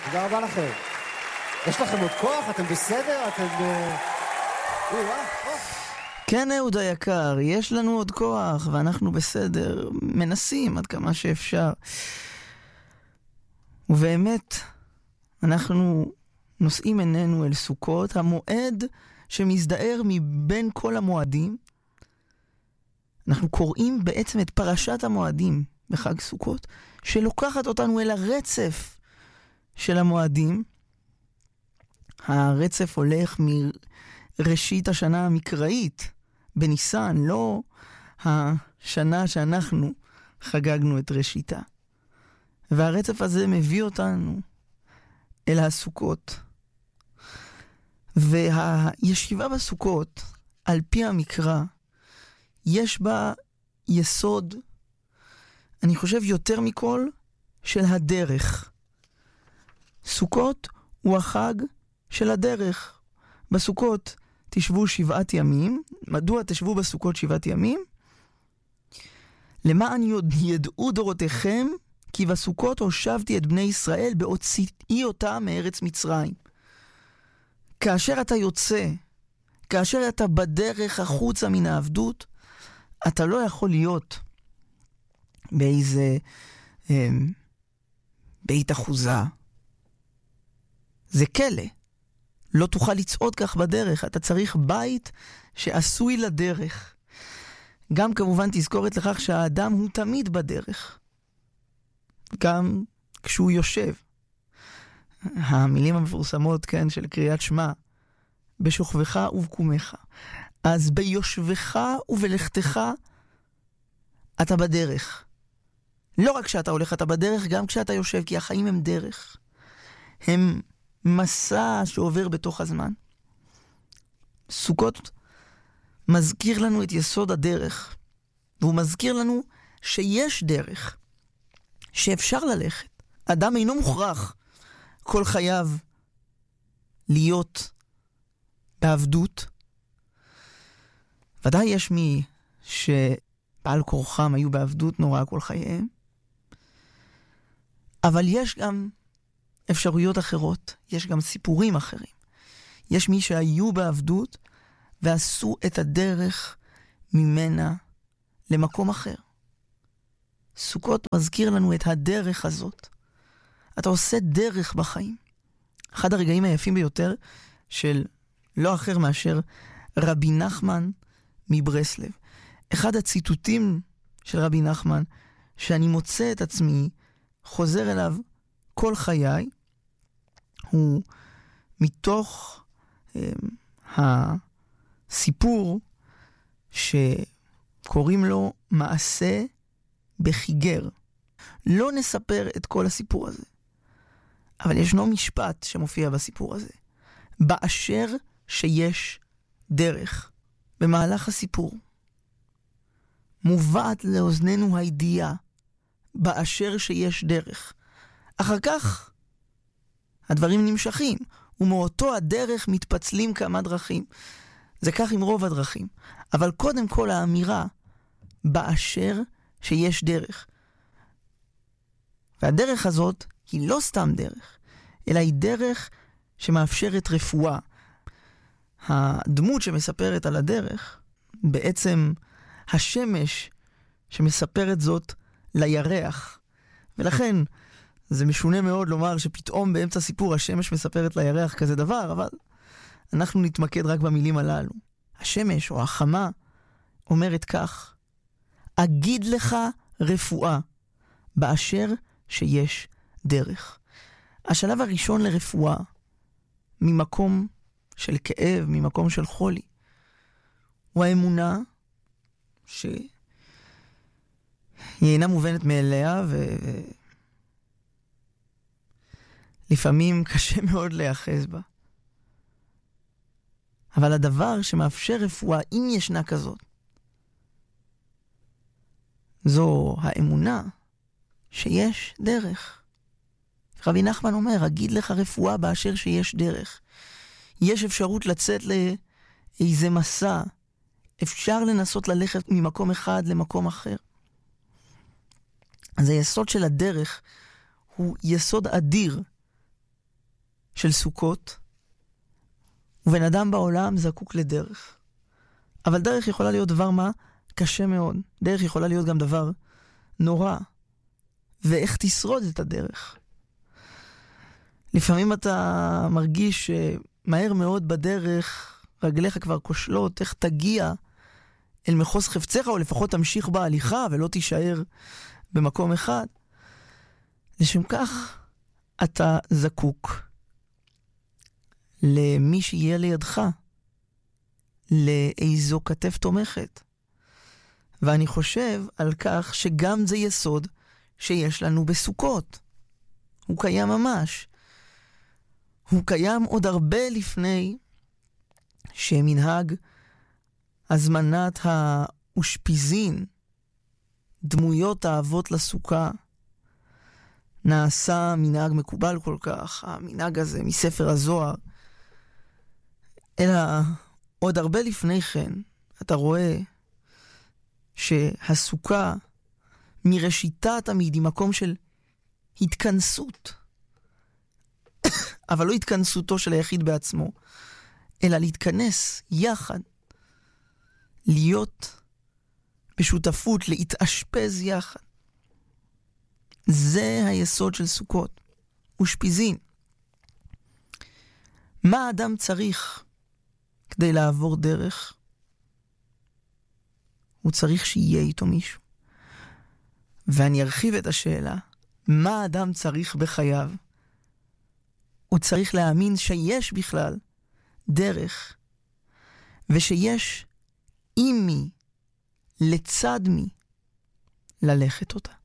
תודה רבה לכם. יש לכם עוד כוח? אתם בסדר? אתם... כן, אהוד היקר, יש לנו עוד כוח, ואנחנו בסדר, מנסים עד כמה שאפשר. ובאמת, אנחנו נושאים עינינו אל סוכות, המועד שמזדהר מבין כל המועדים. אנחנו קוראים בעצם את פרשת המועדים בחג סוכות, שלוקחת אותנו אל הרצף של המועדים. הרצף הולך מראשית השנה המקראית, בניסן, לא השנה שאנחנו חגגנו את ראשיתה. והרצף הזה מביא אותנו אל הסוכות. והישיבה בסוכות, על פי המקרא, יש בה יסוד, אני חושב יותר מכל, של הדרך. סוכות הוא החג של הדרך. בסוכות תשבו 7 ימים. מדוע תשבו בסוכות 7 ימים? למען ידעו דורותיכם, כי בסוכות הושבתי את בני ישראל בהוציאי אותם מארץ מצרים. כאשר אתה יוצא, כאשר אתה בדרך החוצה מן העבדות, אתה לא יכול להיות באיזה בית אחוזה. זה כלא. לא תוכל לצעוד כך בדרך. אתה צריך בית שעשוי לדרך. גם כמובן תזכורת לכך שהאדם הוא תמיד בדרך. גם כשהוא יושב. המילים המפורסמות, כן, של קריאת שמע, בשוכבך ובקומך. אז ביושבך ובלכתך אתה בדרך. לא רק כשאתה הולך אתה בדרך, גם כשאתה יושב, כי החיים הם דרך. הם מסע שעובר בתוך הזמן. סוכות מזכיר לנו את יסוד הדרך, והוא מזכיר לנו שיש דרך, שאפשר ללכת. אדם אינו מוכרח כל חייו להיות בעבדות. ודאי יש מי שבעל כורחם היו בעבדות נורא כל חייהם, אבל יש גם אפשרויות אחרות, יש גם סיפורים אחרים. יש מי שהיו בעבדות ועשו את הדרך ממנה למקום אחר. סוכות מזכיר לנו את הדרך הזאת. אתה עושה דרך בחיים. אחד הרגעים היפים ביותר של לא אחר מאשר רבי נחמן מברסלב. אחד הציטוטים של רבי נחמן שאני מוצא את עצמי חוזר אליו כל חיי, הוא מתוך הסיפור שקוראים לו מעשה בחיגר. לא נספר את כל הסיפור הזה, אבל ישנו משפט שמופיע בסיפור הזה. באשר שיש דרך. במהלך הסיפור מובאת לאוזננו הידיעה באשר שיש דרך. אחר כך הדברים נמשכים, ומאותו הדרך מתפצלים כמה דרכים. זה כך עם רוב הדרכים. אבל קודם כל האמירה באשר שיש דרך. והדרך הזאת היא לא סתם דרך, אלא היא דרך שמאפשרת רפואה. הדמות שמספרת על הדרך, בעצם השמש שמספרת זאת לירח. ולכן זה משונה מאוד לומר שפתאום באמצע סיפור השמש מספרת לירח כזה דבר, אבל אנחנו נתמקד רק במילים הללו. השמש או החמה אומרת כך: אגיד לך רפואה באשר שיש דרך. השלב הראשון לרפואה ממקום של כאב, ממקום של חולי, הוא האמונה שהיא אינה מובנת מאליה, ולפעמים קשה מאוד להיאחז בה. אבל הדבר שמאפשר רפואה, אם ישנה כזאת, זו האמונה שיש דרך. רבי נחמן אומר, אגיד לך רפואה באשר שיש דרך. יש אפשרות לצאת לאיזה מסע. אפשר לנסות ללכת ממקום אחד למקום אחר. אז היסוד של הדרך הוא יסוד אדיר של סוכות, ובן אדם בעולם זקוק לדרך. אבל דרך יכולה להיות דבר מה? קשה מאוד. דרך יכולה להיות גם דבר נורא. ואיך תשרוד את הדרך? לפעמים אתה מרגיש שמהר מאוד בדרך רגליך כבר כושלות, איך תגיע אל מחוז חפציך, או לפחות תמשיך בהליכה ולא תישאר במקום אחד. לשם כך אתה זקוק למי שיהיה לידך, לאיזו כתף תומכת. ואני חושב על כך שגם זה יסוד שיש לנו בסוכות. הוא קיים ממש. הוא קיים עוד הרבה לפני שמנהג הזמנת האושפיזין, דמויות האבות לסוכה, נעשה מנהג מקובל כל כך, המנהג הזה מספר הזוהר. אלא עוד הרבה לפני כן, אתה רואה שהסוכה מראשיתה תמיד היא מקום של התכנסות. אבל לא התכנסותו של היחיד בעצמו, אלא להתכנס יחד, להיות בשותפות, להתאשפז יחד. זה היסוד של סוכות, אושפיזין. מה האדם צריך כדי לעבור דרך? הוא צריך שיהיה איתו מישהו. ואני ארחיב את השאלה, מה האדם צריך בחייו? הוא צריך להאמין שיש בכלל דרך, ושיש עם מי, לצד מי, ללכת אותה.